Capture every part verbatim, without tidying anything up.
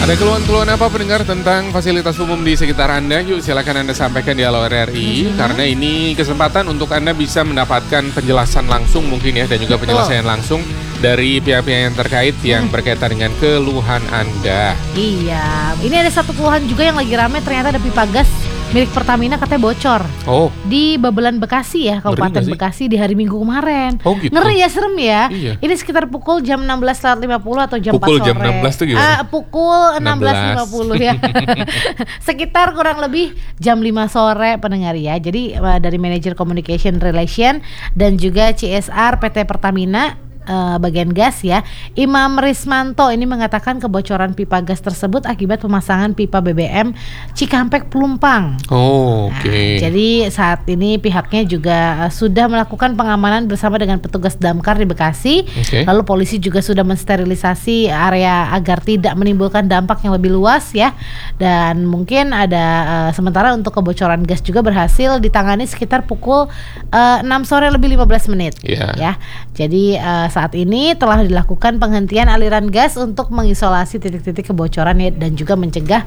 Ada keluhan-keluhan apa pendengar tentang fasilitas umum di sekitar Anda? Yuk silakan Anda sampaikan di Halo R R I, mm-hmm. karena ini kesempatan untuk Anda bisa mendapatkan penjelasan langsung mungkin ya, dan juga penyelesaian langsung dari pihak-pihak yang terkait yang hmm. berkaitan dengan keluhan Anda. Iya, ini ada satu keluhan juga yang lagi ramai, ternyata ada pipa gas milik Pertamina katanya bocor. Oh. Di Babelan Bekasi ya, Kabupaten Bekasi di hari Minggu kemarin. Oh gitu. Ngeri ya, serem ya. Iya. Ini sekitar pukul jam enam belas lima puluh atau jam pukul empat sore. Pukul jam enam belas tuh gimana? Uh, pukul enam belas lima puluh ya. Sekitar kurang lebih jam lima sore pendengar ya. Jadi uh, dari Manajer Communication Relation dan juga C S R P T Pertamina Uh, bagian gas ya, Imam Rismanto ini mengatakan kebocoran pipa gas tersebut akibat pemasangan pipa B B M Cikampek Pelumpang. Oh, oke. Okay. Nah, jadi saat ini pihaknya juga uh, sudah melakukan pengamanan bersama dengan petugas damkar di Bekasi. Okay. Lalu polisi juga sudah mensterilisasi area agar tidak menimbulkan dampak yang lebih luas ya. Dan mungkin ada uh, sementara untuk kebocoran gas juga berhasil ditangani sekitar pukul uh, enam sore lebih lima belas menit. Yeah. Ya. Jadi uh, saat ini telah dilakukan penghentian aliran gas untuk mengisolasi titik-titik kebocoran ya, dan juga mencegah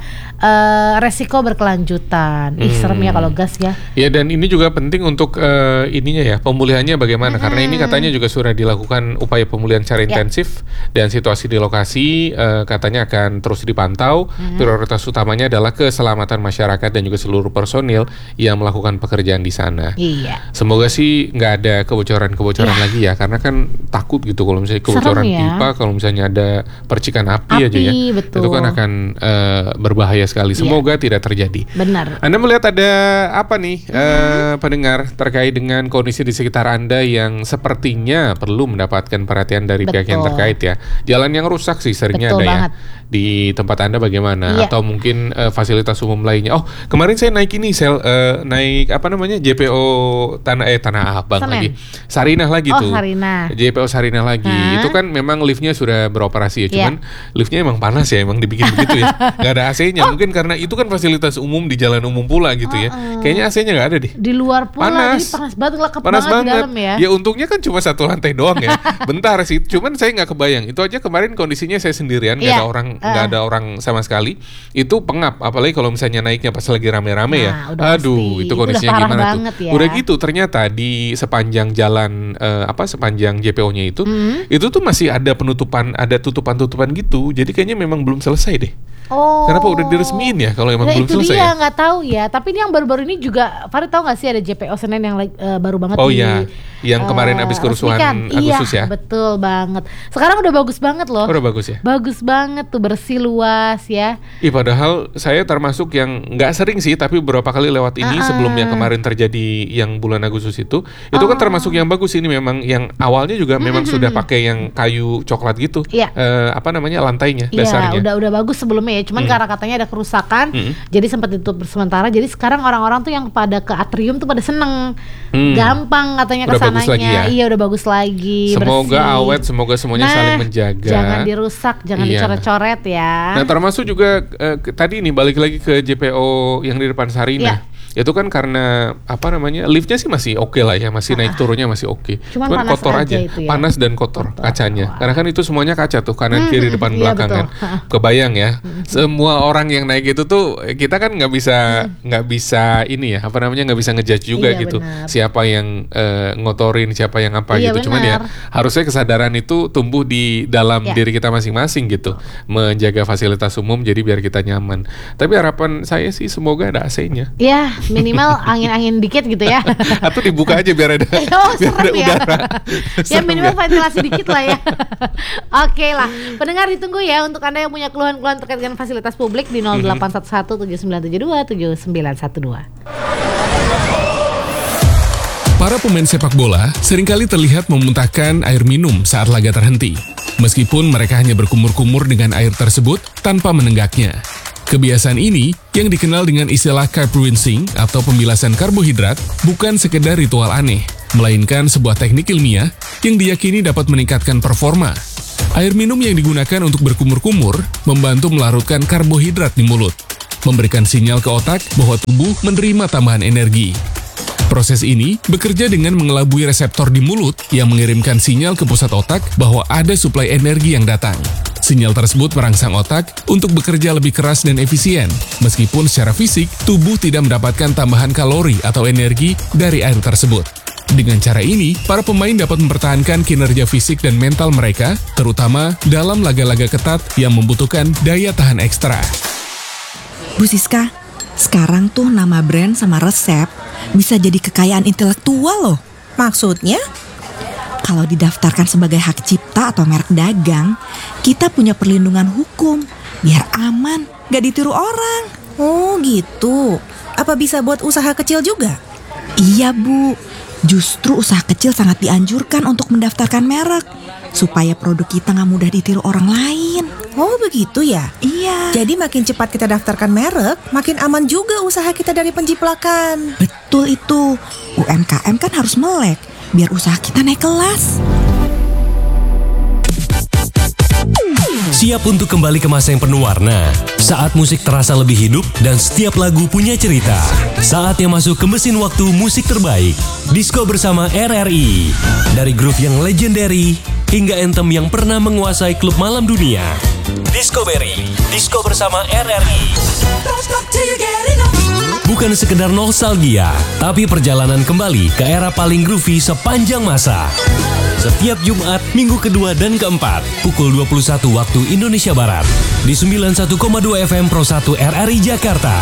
uh, resiko berkelanjutan. Ih, hmm. serem ya kalau gas ya. Ya, dan ini juga penting untuk uh, ininya ya, pemulihannya bagaimana? Hmm. Karena ini katanya juga sudah dilakukan upaya pemulihan secara ya. intensif, dan situasi di lokasi uh, katanya akan terus dipantau. Hmm. Prioritas utamanya adalah keselamatan masyarakat dan juga seluruh personil yang melakukan pekerjaan di sana. Iya. Semoga sih nggak ada kebocoran-kebocoran ya. lagi ya, karena kan takut gitu kalau misalnya kebocoran ya. pipa, kalau misalnya ada percikan api, api aja ya, betul. itu kan akan uh, berbahaya sekali. Semoga ya. tidak terjadi. Benar. Anda melihat ada apa nih hmm. uh, pendengar terkait dengan kondisi di sekitar Anda yang sepertinya perlu mendapatkan perhatian dari betul. pihak yang terkait ya. Jalan yang rusak sih seringnya betul ada banget. ya. Di tempat Anda bagaimana? Iya. Atau mungkin uh, fasilitas umum lainnya. Oh, kemarin saya naik ini sel uh, naik apa namanya J P O Tanah eh Tanah Abang Senen. lagi. Sarinah lagi oh, tuh. Sarinah. J P O Sarinah lagi. Hah? Itu kan memang liftnya sudah beroperasi ya. Cuman yeah. liftnya emang panas ya, emang dibikin begitu ya. Gak ada A C-nya. Oh. Mungkin karena itu kan fasilitas umum di jalan umum pula gitu ya. Uh-uh. Kayaknya A C-nya gak ada deh. Di luar pula, panas. Jadi panas banget, lekap panas banget, banget di dalam ya. Ya untungnya kan cuma satu lantai doang ya. Bentar sih. Cuman saya gak kebayang. Itu aja kemarin kondisinya saya sendirian. Gak yeah. ada orang, uh. gak ada orang sama sekali. Itu pengap. Apalagi kalau misalnya naiknya pas lagi rame-rame nah, ya. Aduh, pasti. Itu kondisinya udah gimana tuh? Ya. Udah gitu ternyata di sepanjang jalan uh, apa sepanjang J P O-nya itu, hmm. itu tuh masih ada penutupan, ada tutupan-tutupan gitu. Jadi kayaknya memang belum selesai deh. Oh. Kenapa udah diresmiin ya kalau emang nah, belum selesai? Itu dia ya? nggak tahu ya. Tapi ini yang baru-baru ini juga, Farid tahu nggak sih ada J P O Senen yang uh, baru banget oh, di iya. yang uh, kemarin habis kerusuhan Agustus iya, ya? Betul banget. Sekarang udah bagus banget loh. Oh, udah bagus ya? Bagus banget tuh, bersih luas ya. Ih, padahal saya termasuk yang nggak sering sih, tapi beberapa kali lewat ini uh-uh. sebelum yang kemarin terjadi yang bulan Agustus itu, itu oh. kan termasuk yang bagus. Ini memang yang awalnya juga mm-hmm. memang sudah pakai yang kayu coklat gitu. Iya. Uh, apa namanya lantainya iya, dasarnya. Iya, udah udah bagus sebelumnya ya. Cuman mm. karena katanya ada kerusakan, hmm. jadi sempat ditutup sementara. Jadi sekarang orang-orang tuh yang pada ke atrium tuh pada seneng, hmm. gampang katanya kesananya. Ya? Iya udah bagus lagi. Semoga bersih. awet, semoga semuanya nah, saling menjaga. Jangan dirusak, jangan iya. dicoret-coret ya. Nah termasuk juga uh, tadi nih balik lagi ke J P O yang di depan Sarinah. Yeah. Itu kan karena apa namanya liftnya sih masih oke okay lah ya, masih naik turunnya masih oke. Okay. Cuman, Cuman kotor aja, aja ya? panas dan kotor, kotor kacanya. Wah. Karena kan itu semuanya kaca tuh kanan hmm, kiri depan iya, belakang kan. Kebayang ya, hmm. semua orang yang naik itu tuh kita kan nggak bisa nggak hmm. bisa ini ya apa namanya nggak bisa ngejudge juga iya, gitu. Benar. Siapa yang uh, ngotorin, siapa yang apa iya, gitu. Benar. Cuman ya harusnya kesadaran itu tumbuh di dalam ya. diri kita masing-masing gitu, menjaga fasilitas umum jadi biar kita nyaman. Tapi harapan saya sih semoga ada A C-nya. Iya. Minimal angin-angin dikit gitu ya. Atau dibuka aja biar ada, oh, biar ada ya. udara. Ya minimal ventilasi dikit lah ya. Oke okay lah. Pendengar ditunggu ya untuk Anda yang punya keluhan-keluhan terkait dengan fasilitas publik di nol delapan satu satu tujuh sembilan tujuh dua tujuh sembilan satu dua. Para pemain sepak bola seringkali terlihat memuntahkan air minum saat laga terhenti. Meskipun mereka hanya berkumur-kumur dengan air tersebut tanpa menenggaknya. Kebiasaan ini, yang dikenal dengan istilah carb rinsing atau pembilasan karbohidrat, bukan sekedar ritual aneh, melainkan sebuah teknik ilmiah yang diyakini dapat meningkatkan performa. Air minum yang digunakan untuk berkumur-kumur membantu melarutkan karbohidrat di mulut, memberikan sinyal ke otak bahwa tubuh menerima tambahan energi. Proses ini bekerja dengan mengelabui reseptor di mulut yang mengirimkan sinyal ke pusat otak bahwa ada suplai energi yang datang. Sinyal tersebut merangsang otak untuk bekerja lebih keras dan efisien, meskipun secara fisik tubuh tidak mendapatkan tambahan kalori atau energi dari air tersebut. Dengan cara ini, para pemain dapat mempertahankan kinerja fisik dan mental mereka, terutama dalam laga-laga ketat yang membutuhkan daya tahan ekstra. Bu Siska, sekarang tuh nama brand sama resep bisa jadi kekayaan intelektual loh. Maksudnya? Kalau didaftarkan sebagai hak cipta atau merek dagang, kita punya perlindungan hukum, biar aman, gak ditiru orang. Oh gitu. Apa bisa buat usaha kecil juga? Iya Bu, justru usaha kecil sangat dianjurkan untuk mendaftarkan merek, supaya produk kita gak mudah ditiru orang lain. Oh begitu ya? Iya. Jadi makin cepat kita daftarkan merek, makin aman juga usaha kita dari penjiplakan. Betul itu, U M K M kan harus melek, biar usaha kita naik kelas. Siap untuk kembali ke masa yang penuh warna. Saat musik terasa lebih hidup dan setiap lagu punya cerita. Saatnya masuk ke mesin waktu musik terbaik. Disko bersama R R I. Dari groove yang legendary hingga anthem yang pernah menguasai klub malam dunia. Discovery, Disko bersama R R I. Bukan sekedar nostalgia, tapi perjalanan kembali ke era paling groovy sepanjang masa. Setiap Jumat, minggu kedua dan keempat, pukul dua puluh satu waktu Indonesia Barat, di sembilan puluh satu koma dua F M Pro satu R R I Jakarta.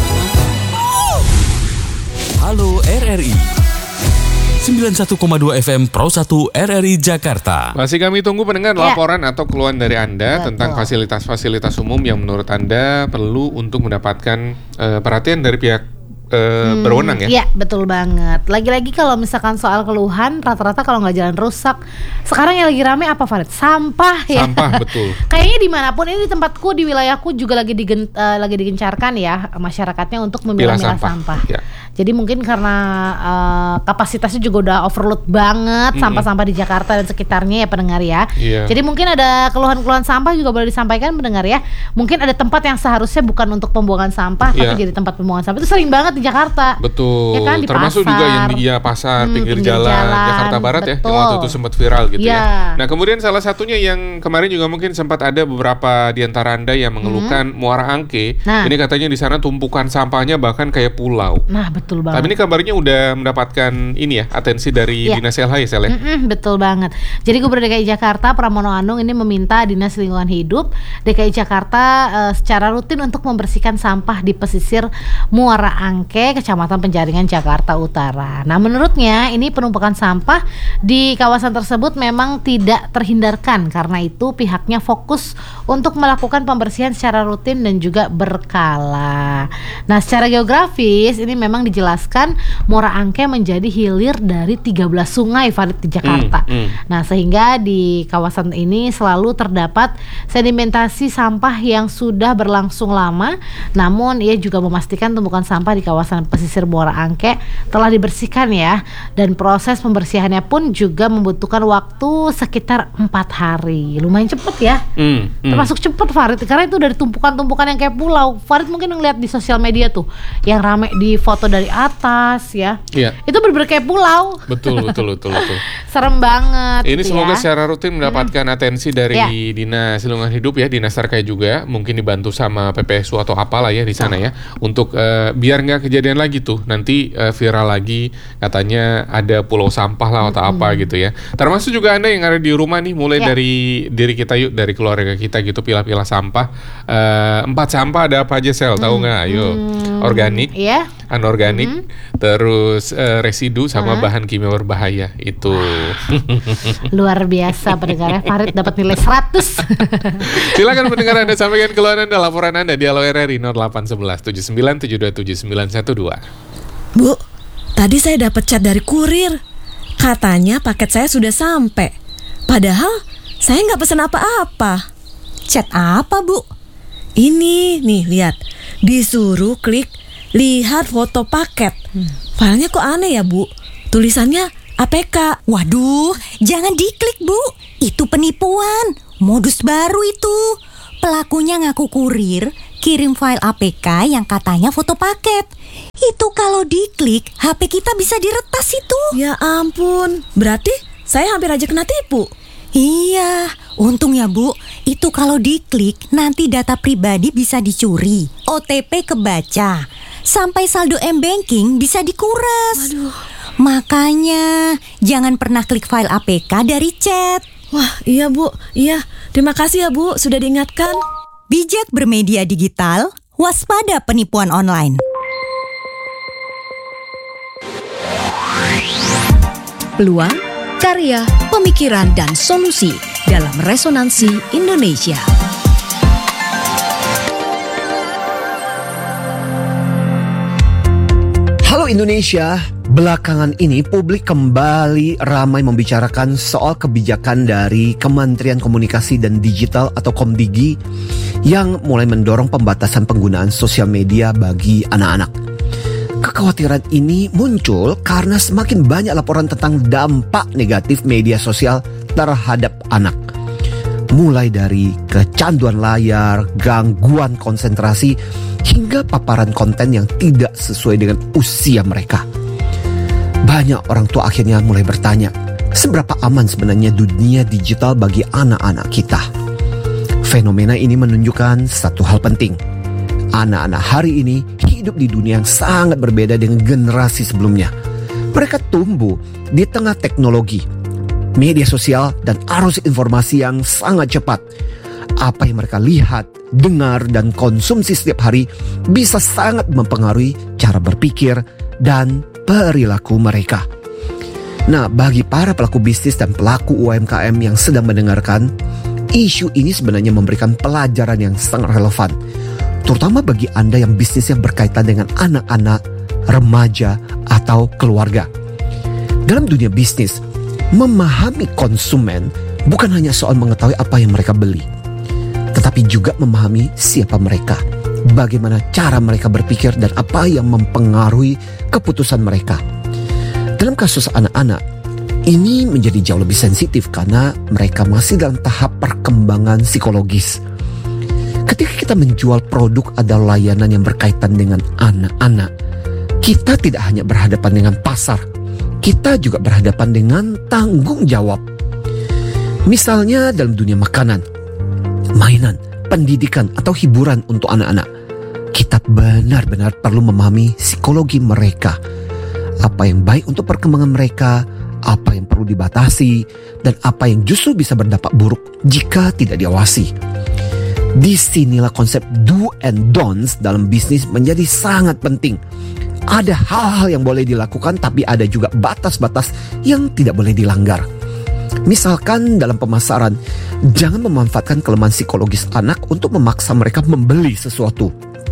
Halo R R I. sembilan puluh satu koma dua F M Pro satu R R I Jakarta. Masih kami tunggu pendengar Ya. laporan atau keluhan dari Anda Betul. tentang fasilitas-fasilitas umum yang menurut Anda perlu untuk mendapatkan uh, perhatian dari pihak uh, berwenang ya. Iya betul banget. Lagi-lagi kalau misalkan soal keluhan, rata-rata kalau nggak jalan rusak, sekarang yang lagi rame apa Farid? Sampah ya. Sampah betul. Kayaknya dimanapun, ini di tempatku, di wilayahku juga lagi digen, uh, lagi digencarkan ya masyarakatnya untuk memilah-milah sampah. sampah. Ya. Jadi mungkin karena uh, kapasitasnya juga udah overload banget, Mm-mm. sampah-sampah di Jakarta dan sekitarnya ya pendengar ya. Iya. Jadi mungkin ada keluhan-keluhan sampah juga boleh disampaikan pendengar ya. Mungkin ada tempat yang seharusnya bukan untuk pembuangan sampah, Iya. tapi jadi tempat pembuangan sampah. Itu sering banget di Jakarta. Betul, Ya kan, di termasuk pasar. juga yang di ya, pasar, Hmm, pinggir, pinggir jalan, jalan, Jakarta Barat ya, betul. yang waktu itu sempat viral gitu Ya. ya. Nah kemudian salah satunya yang kemarin juga mungkin sempat ada beberapa di antara Anda yang mengeluhkan Muara Angke. Nah. Ini katanya di sana tumpukan sampahnya bahkan kayak pulau. Nah betul banget. Tapi ini kabarnya udah mendapatkan ini ya, atensi dari Iya. Dinas L H ya, Sel ya? Mm-mm, betul banget. Jadi Gubernur D K I Jakarta Pramono Anung ini meminta Dinas Lingkungan Hidup D K I Jakarta uh, secara rutin untuk membersihkan sampah di pesisir Muara Angke, Kecamatan Penjaringan, Jakarta Utara. Nah menurutnya ini penumpukan sampah di kawasan tersebut memang tidak terhindarkan. Karena itu pihaknya fokus untuk melakukan pembersihan secara rutin dan juga berkala. Nah secara geografis ini memang dijelaskan Muara Angke menjadi hilir dari tiga belas sungai Farid di Jakarta. Hmm, hmm. Nah, sehingga di kawasan ini selalu terdapat sedimentasi sampah yang sudah berlangsung lama. Namun ia juga memastikan tumpukan sampah di kawasan pesisir Muara Angke telah dibersihkan ya. Dan proses pembersihannya pun juga membutuhkan waktu sekitar empat hari. Lumayan cepat ya. Hmm, hmm. Termasuk cepat Farid, karena itu dari tumpukan-tumpukan yang kayak pulau. Farid mungkin ngeliat di sosial media tuh yang rame di foto dari atas ya. Iya. Itu bener-bener kayak pulau. Betul, betul, betul, betul. Serem banget. Ini gitu semoga ya. secara rutin mendapatkan atensi dari Ya. Dinas Lingkungan Hidup ya, Dinas Terkait juga, mungkin dibantu sama P P S U atau apalah ya di sana ya, untuk uh, biar nggak kejadian lagi tuh nanti uh, viral lagi katanya ada pulau sampah lah atau apa gitu ya. Termasuk juga Anda yang ada di rumah nih, mulai Ya. dari diri kita yuk, dari keluarga kita gitu, pilah-pilah sampah. Uh, empat sampah ada apa aja, Sel? Tahu nggak? Ayo, organik, Iya. anorganik, terus uh, residu sama bahan kimia berbahaya itu. Luar biasa pendengarnya, Farid dapat nilai seratus. Silakan pendengar Anda sampaikan keluhan Anda, laporan Anda di Halo R R I nol delapan satu satu tujuh sembilan tujuh dua tujuh sembilan satu dua. Bu, tadi saya dapat chat dari kurir. Katanya paket saya sudah sampai. Padahal saya nggak pesan apa-apa. Chat apa, Bu? Ini, nih lihat. Disuruh klik lihat foto paket. Filenya kok aneh ya, Bu? Tulisannya A P K. Waduh, jangan diklik Bu. Itu penipuan. Modus baru itu. Pelakunya ngaku kurir, kirim file A P K yang katanya foto paket. Itu kalau diklik, H P kita bisa diretas itu. Ya ampun, berarti saya hampir aja kena tipu. Iya, untung ya Bu, itu kalau diklik nanti data pribadi bisa dicuri, O T P kebaca, sampai saldo M-Banking bisa dikuras. Aduh. Makanya jangan pernah klik file A P K dari chat. Wah, iya Bu, iya. Terima kasih ya Bu, sudah diingatkan. Bijak bermedia digital, waspada penipuan online. Peluang, karya, pemikiran, dan solusi dalam Resonansi Indonesia. Halo Indonesia, belakangan ini publik kembali ramai membicarakan soal kebijakan dari Kementerian Komunikasi dan Digital atau Komdigi yang mulai mendorong pembatasan penggunaan sosial media bagi anak-anak. Kekhawatiran ini muncul karena semakin banyak laporan tentang dampak negatif media sosial terhadap anak. Mulai dari kecanduan layar, gangguan konsentrasi, hingga paparan konten yang tidak sesuai dengan usia mereka. Banyak orang tua akhirnya mulai bertanya, seberapa aman sebenarnya dunia digital bagi anak-anak kita? Fenomena ini menunjukkan satu hal penting. Anak-anak hari ini hidup di dunia yang sangat berbeda dengan generasi sebelumnya. Mereka tumbuh di tengah teknologi, media sosial, dan arus informasi yang sangat cepat. Apa yang mereka lihat, dengar, dan konsumsi setiap hari bisa sangat mempengaruhi cara berpikir dan perilaku mereka. Nah, bagi para pelaku bisnis dan pelaku U M K M yang sedang mendengarkan, isu ini sebenarnya memberikan pelajaran yang sangat relevan, terutama bagi Anda yang bisnisnya berkaitan dengan anak-anak, remaja, atau keluarga. Dalam dunia bisnis, memahami konsumen bukan hanya soal mengetahui apa yang mereka beli, tetapi juga memahami siapa mereka, bagaimana cara mereka berpikir, dan apa yang mempengaruhi keputusan mereka. Dalam kasus anak-anak, ini menjadi jauh lebih sensitif karena mereka masih dalam tahap perkembangan psikologis. Ketika kita menjual produk atau layanan yang berkaitan dengan anak-anak, kita tidak hanya berhadapan dengan pasar, kita juga berhadapan dengan tanggung jawab. Misalnya dalam dunia makanan, mainan, pendidikan, atau hiburan untuk anak-anak, kita benar-benar perlu memahami psikologi mereka. Apa yang baik untuk perkembangan mereka, apa yang perlu dibatasi, dan apa yang justru bisa berdampak buruk jika tidak diawasi. Disinilah konsep do and don'ts dalam bisnis menjadi sangat penting. Ada hal-hal yang boleh dilakukan, tapi ada juga batas-batas yang tidak boleh dilanggar. Misalkan dalam pemasaran, jangan memanfaatkan kelemahan psikologis anak untuk memaksa mereka membeli sesuatu.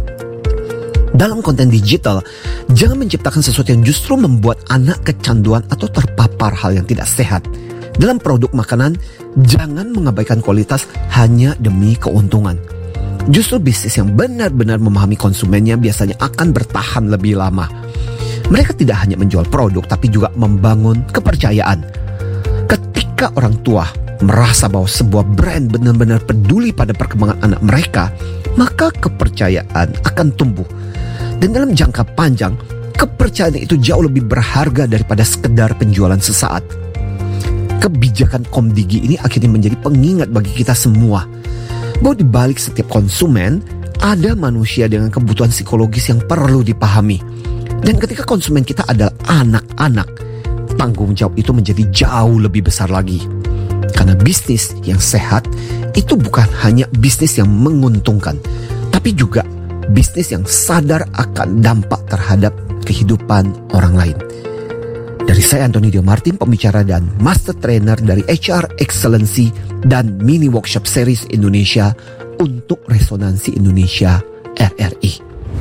Dalam konten digital, jangan menciptakan sesuatu yang justru membuat anak kecanduan atau terpapar hal yang tidak sehat. Dalam produk makanan, jangan mengabaikan kualitas hanya demi keuntungan. Justru bisnis yang benar-benar memahami konsumennya biasanya akan bertahan lebih lama. Mereka tidak hanya menjual produk, tapi juga membangun kepercayaan. Ketika orang tua merasa bahwa sebuah brand benar-benar peduli pada perkembangan anak mereka, maka kepercayaan akan tumbuh. Dan dalam jangka panjang, kepercayaan itu jauh lebih berharga daripada sekedar penjualan sesaat. Kebijakan Komdigi ini akhirnya menjadi pengingat bagi kita semua bahwa di balik setiap konsumen ada manusia dengan kebutuhan psikologis yang perlu dipahami. Dan ketika konsumen kita adalah anak-anak, tanggung jawab itu menjadi jauh lebih besar lagi. Karena bisnis yang sehat itu bukan hanya bisnis yang menguntungkan, tapi juga bisnis yang sadar akan dampak terhadap kehidupan orang lain. Dari saya Antoni Dio Martin, pembicara dan master trainer dari H R Excellency dan mini workshop series Indonesia untuk Resonansi Indonesia R R I.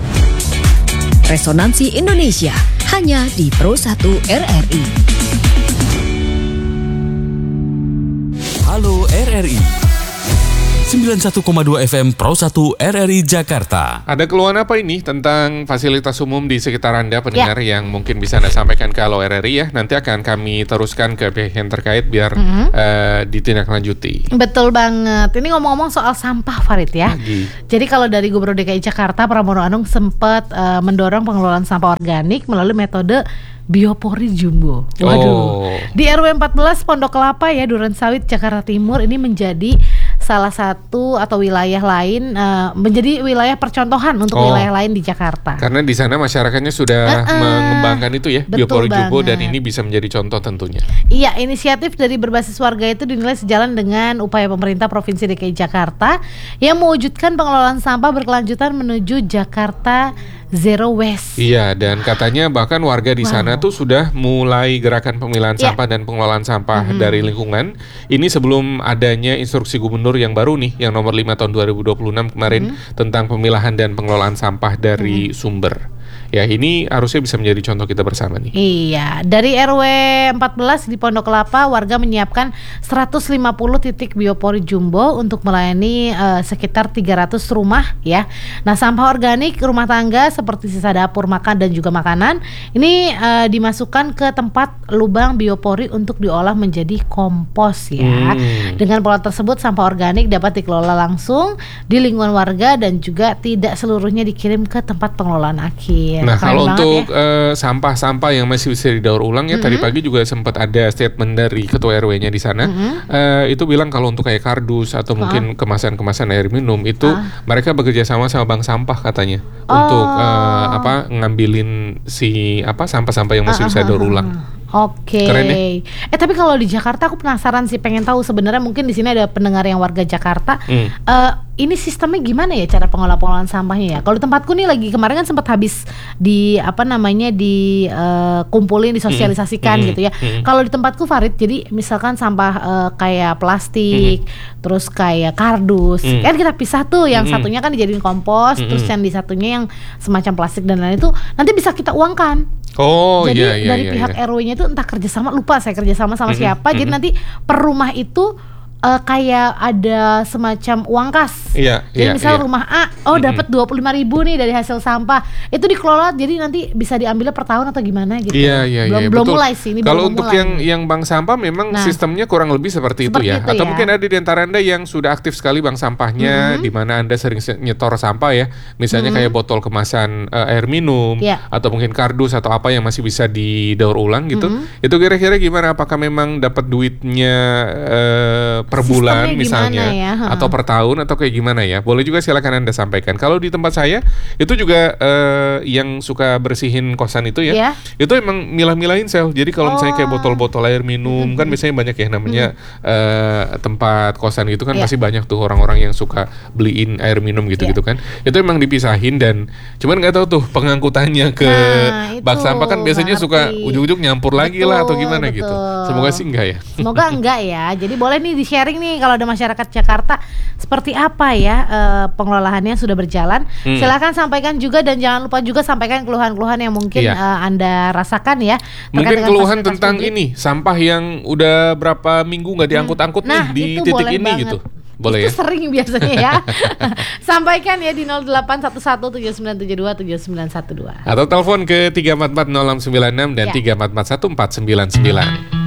Resonansi Indonesia hanya di Pro satu R R I. Halo R R I. sembilan puluh satu koma dua F M Pro satu R R I Jakarta. Ada keluhan apa ini tentang fasilitas umum di sekitar Anda pendengar ya, yang mungkin bisa Anda sampaikan ke Halo R R I ya. Nanti akan kami teruskan ke pihak yang terkait biar mm-hmm. uh, ditindaklanjuti. Betul banget. Ini ngomong-ngomong soal sampah Farid ya. Lagi. Jadi kalau dari Gubernur D K I Jakarta Pramono Anung sempat uh, mendorong pengelolaan sampah organik melalui metode biopori jumbo. Waduh. Oh. Di R W empat belas Pondok Kelapa ya, Durensawit, Jakarta Timur ini menjadi salah satu atau wilayah lain uh, menjadi wilayah percontohan untuk oh, wilayah lain di Jakarta. Karena di sana masyarakatnya sudah uh, uh, mengembangkan itu ya, biopori jumbo, dan ini bisa menjadi contoh tentunya. Iya, inisiatif dari berbasis warga itu dinilai sejalan dengan upaya pemerintah Provinsi D K I Jakarta yang mewujudkan pengelolaan sampah berkelanjutan menuju Jakarta Zero Waste. Iya, dan katanya bahkan warga di wow. sana tuh sudah mulai gerakan pemilahan yeah. sampah dan pengelolaan sampah mm-hmm. dari lingkungan. Ini sebelum adanya instruksi gubernur yang baru nih, yang nomor lima tahun dua ribu dua puluh enam kemarin mm-hmm. tentang pemilahan dan pengelolaan sampah dari mm-hmm. sumber. Ya, ini harusnya bisa menjadi contoh kita bersama nih. Iya, dari R W empat belas di Pondok Kelapa, warga menyiapkan seratus lima puluh titik biopori jumbo untuk melayani uh, sekitar tiga ratus rumah ya. Nah, sampah organik rumah tangga seperti sisa dapur, makan dan juga makanan ini uh, dimasukkan ke tempat lubang biopori untuk diolah menjadi kompos ya. Hmm. Dengan pola tersebut, sampah organik dapat dikelola langsung di lingkungan warga dan juga tidak seluruhnya dikirim ke tempat pengelolaan akhir. Nah, keren kalau untuk ya. uh, sampah-sampah yang masih bisa didaur ulang ya, mm-hmm. tadi pagi juga sempat ada statement dari ketua R W-nya di sana. Mm-hmm. uh, itu bilang kalau untuk kayak kardus atau mungkin uh. kemasan-kemasan air minum itu uh. mereka bekerja sama sama bank sampah katanya oh. untuk uh, apa ngambilin si apa sampah-sampah yang masih uh, bisa daur ulang. Oke. Okay. Eh tapi kalau di Jakarta aku penasaran sih, pengen tahu sebenarnya, mungkin di sini ada pendengar yang warga Jakarta. Hmm. Uh, ini sistemnya gimana ya cara pengelolaan sampahnya ya? Kalau di tempatku nih lagi kemarin kan sempat habis di apa namanya di uh, kumpulin, disosialisasikan hmm. gitu ya. Hmm. Kalau di tempatku Farid, jadi misalkan sampah uh, kayak plastik, hmm. terus kayak kardus, hmm. kan kita pisah tuh. Yang hmm. satunya kan dijadiin kompos, hmm. terus yang di satunya yang semacam plastik dan lain itu nanti bisa kita uangkan. Oh jadi iya, iya, dari iya, pihak iya. R W-nya itu entah kerjasama, lupa saya kerjasama sama mm-hmm, siapa. Mm-hmm. Jadi nanti per rumah itu uh, kayak ada semacam uang kas. Iya, jadi iya, misal iya. rumah A, oh mm-hmm. dapat dua puluh lima ribu nih dari hasil sampah. Itu dikelola, jadi nanti bisa diambilnya per tahun atau gimana gitu. Iya, iya, belum iya, belum betul. mulai sih ini. Kalau untuk mulai. yang yang bank sampah memang nah, sistemnya kurang lebih seperti, seperti itu ya. Itu atau ya. Mungkin ada di antara Anda yang sudah aktif sekali bank sampahnya, mm-hmm. di mana Anda sering nyetor sampah ya. Misalnya mm-hmm. kayak botol kemasan uh, air minum yeah. atau mungkin kardus atau apa yang masih bisa didaur ulang gitu. Mm-hmm. Itu kira-kira gimana? Apakah memang dapat duitnya uh, per bulan misalnya ya, atau per tahun atau kayak gimana ya? Boleh juga silakan Anda sampaikan. Kalau di tempat saya itu juga uh, yang suka bersihin kosan itu ya, yeah. itu emang milah-milahin sel. Jadi kalau oh. misalnya kayak botol-botol air minum mm-hmm. kan biasanya banyak ya namanya mm-hmm. uh, tempat kosan gitu kan yeah. pasti banyak tuh orang-orang yang suka beliin air minum gitu-gitu yeah. kan. Itu emang dipisahin dan cuman nggak tahu tuh pengangkutannya ke nah, bak sampah kan biasanya ngerti. Suka ujung-ujung nyampur lagi betul, lah atau gimana betul. Gitu. Semoga sih enggak ya. Semoga enggak ya. Jadi boleh nih di-sharing nih kalau ada masyarakat Jakarta seperti apa ya uh, pengelolaannya sudah berjalan. Hmm. Silakan sampaikan juga dan jangan lupa juga sampaikan keluhan-keluhan yang mungkin iya. uh, Anda rasakan ya. Mungkin keluhan tentang publik. Ini sampah yang udah berapa minggu nggak diangkut-angkut hmm. nah, nih di titik ini banget. Gitu. Boleh itu ya? Sering biasanya ya. Sampaikan ya di nol delapan satu satu tujuh sembilan tujuh dua tujuh sembilan satu dua atau telepon ke tiga empat empat nol enam sembilan enam dan ya. tiga empat empat satu empat sembilan sembilan.